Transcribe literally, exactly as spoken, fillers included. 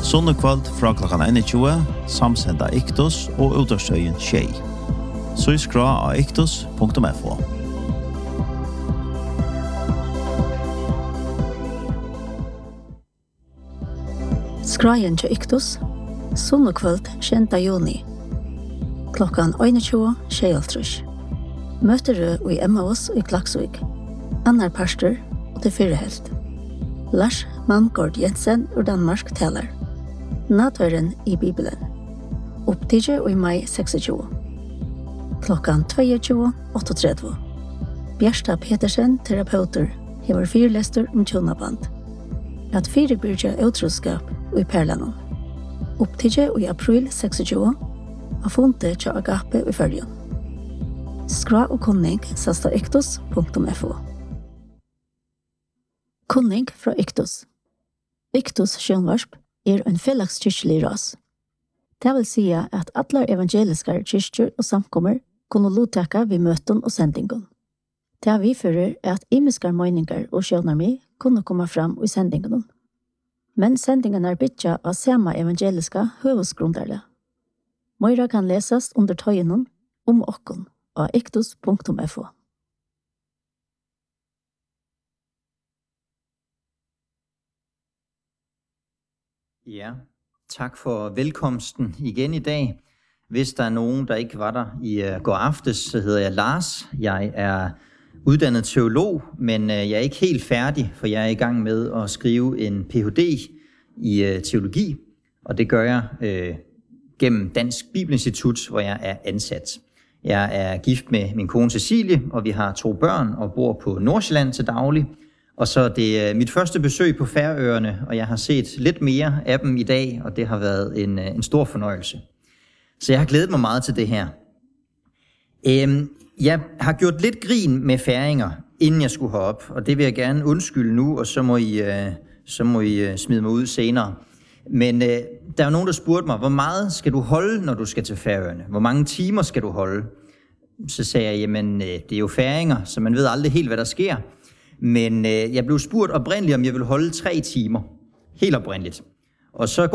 Sunnekvöld fra klokkan einogtjúgu, samsenda Iktus og utastøyen Tjei. Så skra av iktus punktum f o. Skrajen til Iktus, sunnekvöld sjettende juni, klokkan einogtjúgu sjeyoghálvtrýss. Møter du i Emmaus i Klaksvik, annar pastor og til fyrre helt. Lars Malmgaard Jensen ur Danmark taler. Natveren i Bibelen. Opptidje i mai seksogtjúgu. Klokkan tjueto åttatretti. Bjersta Petersen, terapeuter, hever fyrlester om tjonaband. At fyrebyrja utroskap i Perlanon. Opptidje i april seksogtjúgu, av fonte til Agape i Førjon. Skra og kunning sasta iktus punktum f o. Kunning fra Iktus. Iktus sjønvarsp er en fellagskirkelig ras. Det vil si at alle evangeliske kyrkjer og samkommer kunne lottaka ved møten og sendingen. Det vi fører er at imiske meninger og sjønarmi kunne komme fram i sendingen. Men sendingen er bytja av samme evangeliske høvesgrunderle. Møyra kan leses under tøyenen om okken av iktus punktum f o. Ja, tak for velkomsten igen i dag. Hvis der er nogen, der ikke var der i uh, går aftes, så hedder jeg Lars. Jeg er uddannet teolog, men uh, jeg er ikke helt færdig, for jeg er i gang med at skrive en P H D i uh, teologi, og det gør jeg uh, gennem Dansk Bibelinstitut, hvor jeg er ansat. Jeg er gift med min kone Cecilie, og vi har to børn og bor på Nordsjælland til daglig. Og så er det mit første besøg på Færøerne, og jeg har set lidt mere af dem i dag, og det har været en, en stor fornøjelse. Så jeg har glædet mig meget til det her. Øhm, jeg har gjort lidt grin med færinger, inden jeg skulle herop, og det vil jeg gerne undskylde nu, og så må I, øh, så må I øh, smide mig ud senere. Men øh, der er jo nogen, der spurgte mig, hvor meget skal du holde, når du skal til Færøerne? Hvor mange timer skal du holde? Så sagde jeg, jamen øh, det er jo færinger, så man ved aldrig helt, hvad der sker. Men øh, jeg blev spurgt oprindeligt, om jeg ville holde tre timer. Helt oprindeligt. Og så